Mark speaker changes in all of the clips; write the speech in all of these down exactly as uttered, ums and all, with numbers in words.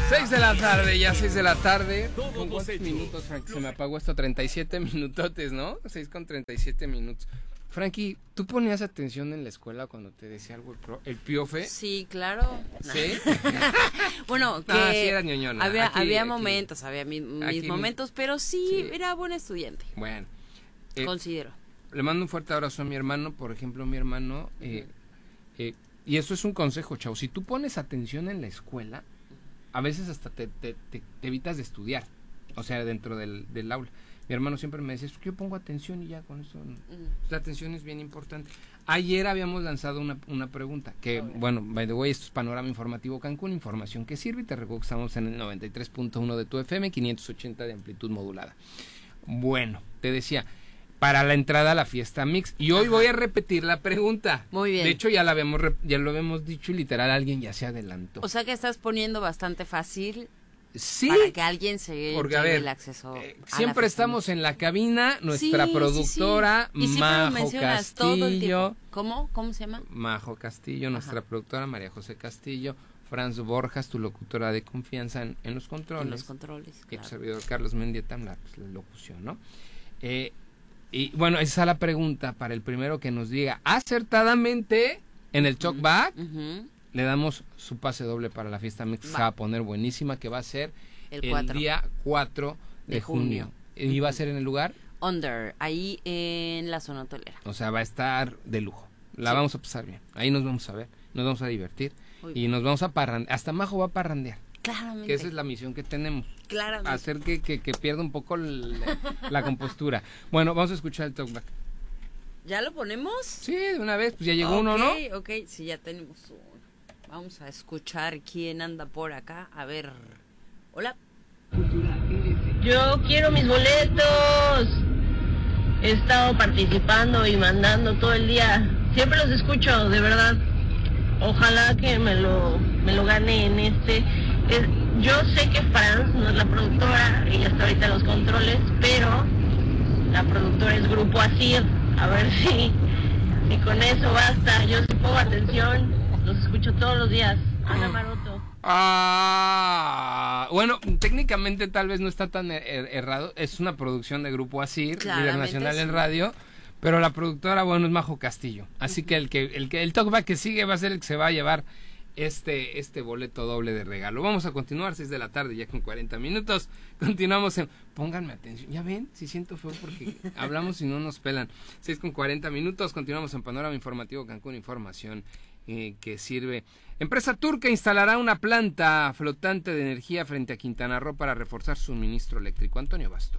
Speaker 1: seis de la tarde, ya seis de la tarde. ¿Con cuántos minutos, Frankie? Se me apagó esto, treinta y siete minutotes, ¿no? seis con treinta y siete minutos. Frankie, ¿tú ponías atención en la escuela cuando te decía algo el, pro, el piofe?
Speaker 2: Sí, claro.
Speaker 1: ¿Sí?
Speaker 2: Bueno, que
Speaker 1: ah, sí era ñoñona.
Speaker 2: había,
Speaker 1: aquí,
Speaker 2: había
Speaker 1: aquí,
Speaker 2: momentos, había mi, mis
Speaker 1: aquí,
Speaker 2: momentos, pero sí,
Speaker 1: sí,
Speaker 2: era buen estudiante.
Speaker 1: Bueno. Eh,
Speaker 2: Considero.
Speaker 1: Le mando un fuerte abrazo a mi hermano, por ejemplo, mi hermano, eh, eh, y eso es un consejo, chavo, si tú pones atención en la escuela, a veces hasta te, te, te, te evitas de estudiar, o sea, dentro del, del aula. Mi hermano siempre me decía, es que yo pongo atención y ya con eso, uh-huh. La atención es bien importante. Ayer habíamos lanzado una, una pregunta, que oh, bueno, by the way, esto es Panorama Informativo Cancún, información que sirve, y te recuerdo que estamos en el noventa y tres punto uno de tu F M, quinientos ochenta de amplitud modulada. Bueno, te decía, para la entrada a la fiesta mix, y hoy Ajá. voy a repetir la pregunta.
Speaker 2: Muy bien.
Speaker 1: De hecho, ya la habíamos, ya lo habíamos dicho y literal alguien ya se adelantó.
Speaker 2: O sea que estás poniendo bastante fácil.
Speaker 1: Sí,
Speaker 2: para que alguien se
Speaker 1: porque,
Speaker 2: lleve
Speaker 1: a ver,
Speaker 2: el acceso.
Speaker 1: Eh, siempre estamos en la cabina, nuestra
Speaker 2: sí,
Speaker 1: productora
Speaker 2: sí, sí.
Speaker 1: Majo Castillo.
Speaker 2: Todo el tiempo. ¿Cómo? ¿Cómo se llama?
Speaker 1: Majo Castillo,
Speaker 2: Ajá.
Speaker 1: nuestra productora María José Castillo, Franz Borjas, tu locutora de confianza en, en los controles.
Speaker 2: En los controles, claro.
Speaker 1: Y tu servidor Carlos Mendieta, la, pues, la locución, ¿no? Eh, y bueno, esa es la pregunta para el primero que nos diga acertadamente en el talkback. Uh-huh. Le damos su pase doble para la fiesta mix, va. Se va a poner buenísima, que va a ser el, el día cuatro de, de junio. junio. ¿Y uh-huh. va a ser en el lugar?
Speaker 2: Under, ahí en la zona hotelera.
Speaker 1: O sea, va a estar de lujo. La sí. vamos a pasar bien. Ahí nos vamos a ver, nos vamos a divertir. Muy y bien. Nos vamos a parrandear. Hasta Majo va a parrandear.
Speaker 2: Claramente.
Speaker 1: Que esa es la misión que tenemos.
Speaker 2: Claramente.
Speaker 1: Hacer que, que, que pierda un poco la, la compostura. Bueno, vamos a escuchar el talkback.
Speaker 2: ¿Ya lo ponemos?
Speaker 1: Sí, de una vez, pues ya llegó
Speaker 2: okay,
Speaker 1: uno, ¿no?
Speaker 2: Ok, ok, sí, ya tenemos uno. Vamos a escuchar quién anda por acá. A ver. Hola.
Speaker 3: Yo quiero mis boletos. He estado participando y mandando todo el día. Siempre los escucho, de verdad. Ojalá que me lo, me lo gane en este. Es, yo sé que Franz no es la productora, ella está ahorita en los controles, pero la productora es Grupo Asir. A ver si, si con eso basta. Yo sí pongo atención. Los escucho todos los días. Ana Maroto.
Speaker 1: Ah, bueno, técnicamente tal vez no está tan er- errado. Es una producción de Grupo Asir, líder nacional sí. en radio. Pero la productora, bueno, es Majo Castillo. Así uh-huh. que el que el que el talkback que sigue va a ser el que se va a llevar este este boleto doble de regalo. Vamos a continuar, seis de la tarde, ya con cuarenta minutos. Continuamos en... Pónganme atención. Ya ven, si siento feo porque hablamos y no nos pelan. seis con cuarenta minutos, continuamos en Panorama Informativo Cancún, información eh, que sirve. Empresa turca instalará una planta flotante de energía frente a Quintana Roo para reforzar su suministro eléctrico. Antonio Basto.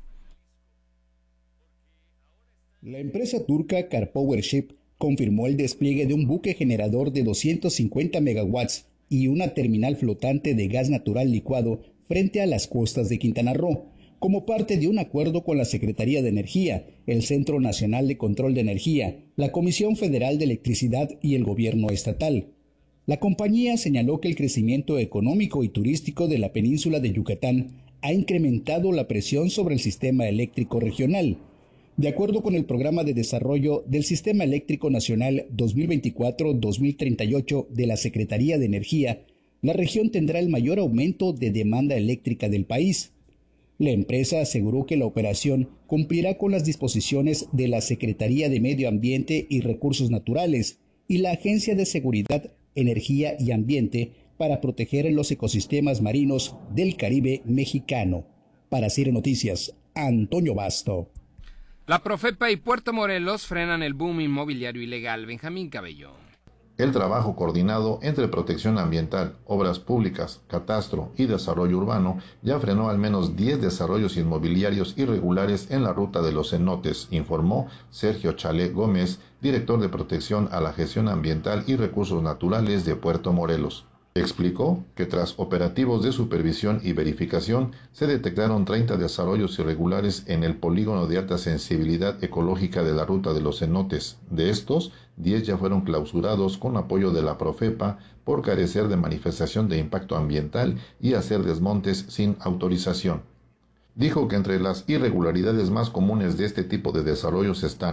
Speaker 4: La empresa turca Karpowership confirmó el despliegue de un buque generador de doscientos cincuenta megawatts y una terminal flotante de gas natural licuado frente a las costas de Quintana Roo, como parte de un acuerdo con la Secretaría de Energía, el Centro Nacional de Control de Energía, la Comisión Federal de Electricidad y el Gobierno Estatal. La compañía señaló que el crecimiento económico y turístico de la península de Yucatán ha incrementado la presión sobre el sistema eléctrico regional. De acuerdo con el Programa de Desarrollo del Sistema Eléctrico Nacional dos mil veinticuatro a dos mil treinta y ocho de la Secretaría de Energía, la región tendrá el mayor aumento de demanda eléctrica del país. La empresa aseguró que la operación cumplirá con las disposiciones de la Secretaría de Medio Ambiente y Recursos Naturales y la Agencia de Seguridad, Energía y Ambiente para proteger los ecosistemas marinos del Caribe mexicano. Para C I R Noticias, Antonio Basto.
Speaker 1: La Profepa y Puerto Morelos frenan el boom inmobiliario ilegal. Benjamín Cabello.
Speaker 5: El trabajo coordinado entre protección ambiental, obras públicas, catastro y desarrollo urbano ya frenó al menos diez desarrollos inmobiliarios irregulares en la ruta de los cenotes, informó Sergio Chale Gómez, director de protección a la gestión ambiental y recursos naturales de Puerto Morelos. Explicó que tras operativos de supervisión y verificación se detectaron treinta desarrollos irregulares en el polígono de alta sensibilidad ecológica de la ruta de los cenotes. De estos, diez ya fueron clausurados con apoyo de la Profepa por carecer de manifestación de impacto ambiental y hacer desmontes sin autorización. Dijo que entre las irregularidades más comunes de este tipo de desarrollos están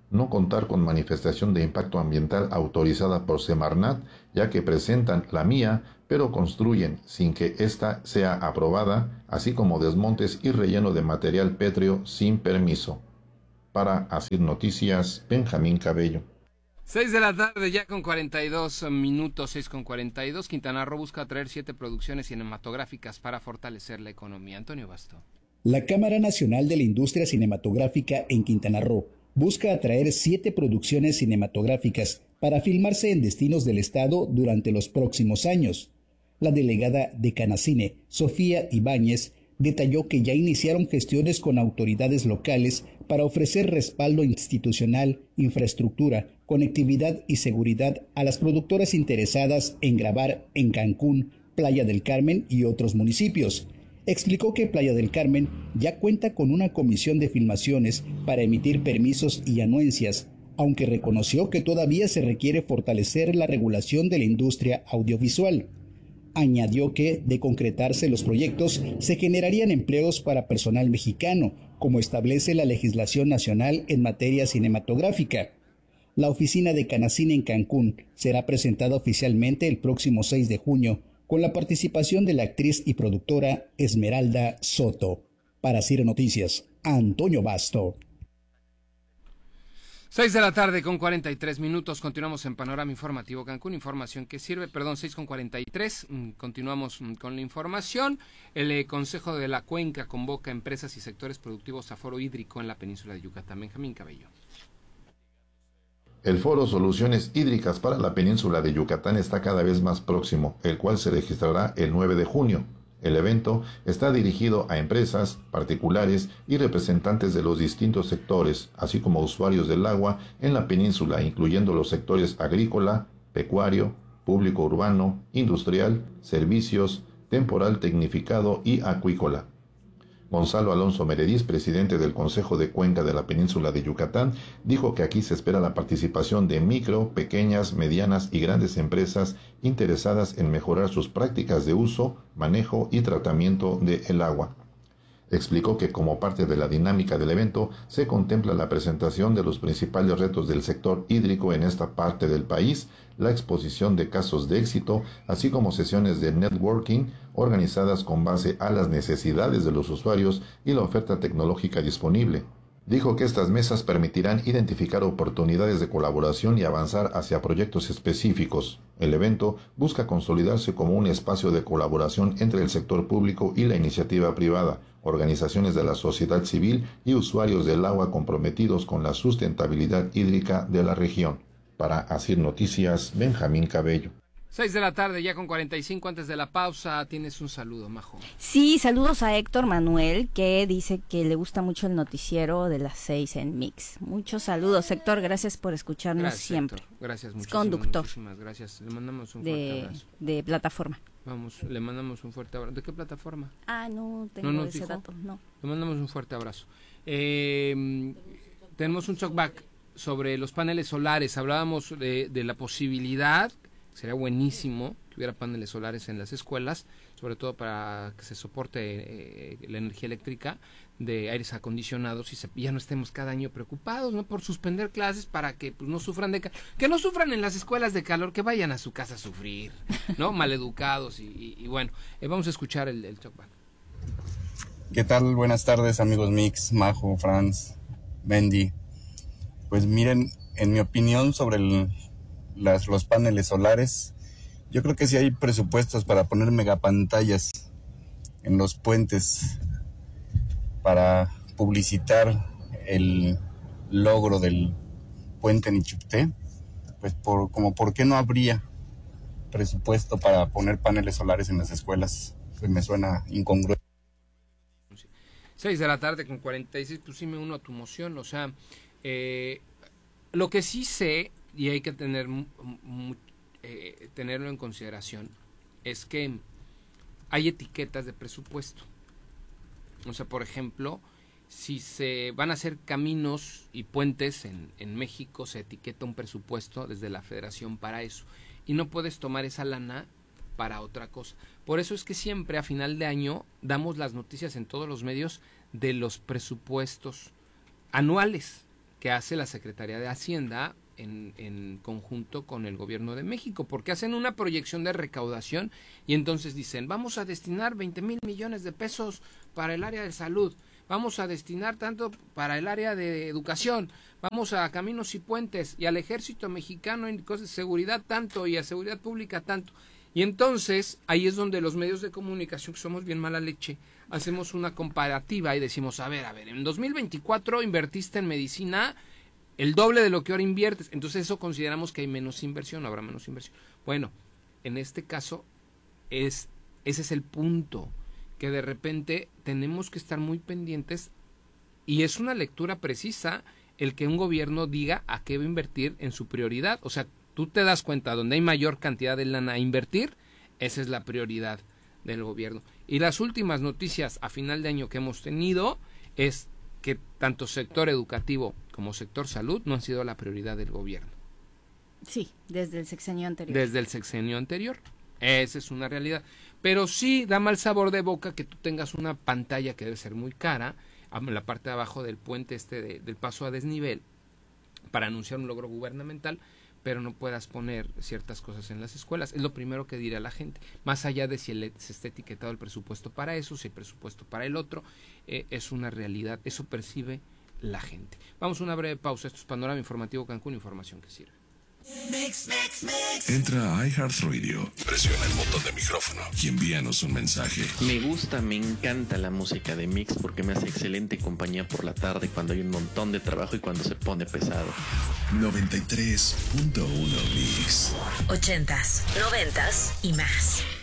Speaker 5: no contar con manifestación de impacto ambiental autorizada por Semarnat, ya que presentan la mía, pero construyen sin que ésta sea aprobada, así como desmontes y relleno de material pétreo sin permiso. Para Asir Noticias, Benjamín Cabello.
Speaker 1: seis de la tarde ya con cuarenta y dos minutos, seis con cuarenta y dos. Quintana Roo busca traer siete producciones cinematográficas para fortalecer la economía. Antonio Basto.
Speaker 4: La Cámara Nacional de la Industria Cinematográfica en Quintana Roo busca atraer siete producciones cinematográficas para filmarse en destinos del estado durante los próximos años. La delegada de Canacine, Sofía Ibáñez, detalló que ya iniciaron gestiones con autoridades locales para ofrecer respaldo institucional, infraestructura, conectividad y seguridad a las productoras interesadas en grabar en Cancún, Playa del Carmen y otros municipios. Explicó que Playa del Carmen ya cuenta con una comisión de filmaciones para emitir permisos y anuencias, aunque reconoció que todavía se requiere fortalecer la regulación de la industria audiovisual. Añadió que, de concretarse los proyectos, se generarían empleos para personal mexicano, como establece la legislación nacional en materia cinematográfica. La oficina de Canacine en Cancún será presentada oficialmente el próximo seis de junio, con la participación de la actriz y productora Esmeralda Soto. Para Ciro Noticias, Antonio Basto.
Speaker 1: seis de la tarde con cuarenta y tres minutos, continuamos en Panorama Informativo Cancún, información que sirve, perdón, seis con cuarenta y tres, continuamos con la información. El eh, Consejo de la Cuenca convoca empresas y sectores productivos a foro hídrico en la península de Yucatán. Benjamín Cabello.
Speaker 5: El foro Soluciones Hídricas para la península de Yucatán está cada vez más próximo, el cual se registrará el nueve de junio. El evento está dirigido a empresas, particulares y representantes de los distintos sectores, así como usuarios del agua en la península, incluyendo los sectores agrícola, pecuario, público urbano, industrial, servicios, temporal tecnificado y acuícola. Gonzalo Alonso Meredís, presidente del Consejo de Cuenca de la Península de Yucatán, dijo que aquí se espera la participación de micro, pequeñas, medianas y grandes empresas interesadas en mejorar sus prácticas de uso, manejo y tratamiento del agua. Explicó que como parte de la dinámica del evento se contempla la presentación de los principales retos del sector hídrico en esta parte del país, la exposición de casos de éxito, así como sesiones de networking organizadas con base a las necesidades de los usuarios y la oferta tecnológica disponible. Dijo que estas mesas permitirán identificar oportunidades de colaboración y avanzar hacia proyectos específicos. El evento busca consolidarse como un espacio de colaboración entre el sector público y la iniciativa privada, organizaciones de la sociedad civil y usuarios del agua comprometidos con la sustentabilidad hídrica de la región. Para Asir Noticias, Benjamín Cabello.
Speaker 1: seis de la tarde ya con cuarenta y cinco, antes de la pausa, tienes un saludo, Majo.
Speaker 6: Sí, saludos a Héctor Manuel, que dice que le gusta mucho el noticiero de las seis en Mix. Muchos saludos, Héctor, gracias por escucharnos
Speaker 1: Gracias,
Speaker 6: siempre.
Speaker 1: Héctor. Gracias, muchísimas,
Speaker 6: conductor.
Speaker 1: muchísimas gracias. Le mandamos un fuerte
Speaker 6: De,
Speaker 1: abrazo.
Speaker 6: de plataforma.
Speaker 1: Vamos, le mandamos un fuerte abrazo. ¿De qué plataforma?
Speaker 6: Ah, no tengo
Speaker 1: ¿No nos
Speaker 6: ese
Speaker 1: dijo?
Speaker 6: dato, no.
Speaker 1: Le mandamos un fuerte abrazo. Eh, tenemos un talkback sobre los paneles solares. Hablábamos de, de la posibilidad, sería buenísimo que hubiera paneles solares en las escuelas, sobre todo para que se soporte eh, la energía eléctrica de aires acondicionados y se, ya no estemos cada año preocupados, ¿no?, por suspender clases para que pues, no sufran de calor, que no sufran en las escuelas de calor, que vayan a su casa a sufrir, ¿no? Maleducados y, y, y bueno, eh, vamos a escuchar el, el talkback.
Speaker 7: ¿Qué tal? Buenas tardes, amigos Mix, Majo, Franz, Bendy. Pues miren, en mi opinión sobre el, las, los paneles solares, yo creo que sí hay presupuestos para poner megapantallas en los puentes para publicitar el logro del puente Nichupté. Pues por, como por qué no habría presupuesto para poner paneles solares en las escuelas, pues me suena incongruente.
Speaker 1: seis de la tarde con cuarenta y seis, pues sí me uno a tu moción, o sea, eh, lo que sí sé, y hay que tener eh, tenerlo en consideración, es que hay etiquetas de presupuesto. O sea, por ejemplo, si se van a hacer caminos y puentes en, en México, se etiqueta un presupuesto desde la federación para eso. Y no puedes tomar esa lana para otra cosa. Por eso es que siempre a final de año damos las noticias en todos los medios de los presupuestos anuales que hace la Secretaría de Hacienda en, en conjunto con el Gobierno de México, porque hacen una proyección de recaudación y entonces dicen, vamos a destinar veinte mil millones de pesos para el área de salud, vamos a destinar tanto para el área de educación, vamos a caminos y puentes, y al ejército mexicano en cosas de seguridad tanto, y a seguridad pública tanto. Y entonces, ahí es donde los medios de comunicación, que somos bien mala leche, hacemos una comparativa y decimos, a ver, a ver, en dos mil veinticuatro invertiste en medicina el doble de lo que ahora inviertes, entonces eso consideramos que hay menos inversión, habrá menos inversión. Bueno, en este caso, es ese es el punto, que de repente tenemos que estar muy pendientes, y es una lectura precisa el que un gobierno diga a qué va a invertir en su prioridad. O sea, tú te das cuenta, donde hay mayor cantidad de lana a invertir, esa es la prioridad del gobierno. Y las últimas noticias a final de año que hemos tenido es que tanto sector educativo como sector salud no han sido la prioridad del gobierno.
Speaker 6: Sí, desde el sexenio anterior.
Speaker 1: Desde el sexenio anterior. Esa es una realidad. Pero sí da mal sabor de boca que tú tengas una pantalla que debe ser muy cara, en la parte de abajo del puente este de, del paso a desnivel, para anunciar un logro gubernamental, pero no puedas poner ciertas cosas en las escuelas. Es lo primero que dirá la gente, más allá de si el, se está etiquetado el presupuesto para eso, si el presupuesto para el otro, eh, es una realidad, eso percibe la gente. Vamos a una breve pausa, esto es Panorama Informativo Cancún, información que sirve.
Speaker 8: Mix, mix, mix. Entra a iHeartRadio, presiona el botón de micrófono y envíanos un mensaje.
Speaker 9: Me gusta, me encanta la música de Mix porque me hace excelente compañía por la tarde cuando hay un montón de trabajo y cuando se pone pesado.
Speaker 8: noventa y tres punto uno Mix.
Speaker 10: Ochentas, noventas y más.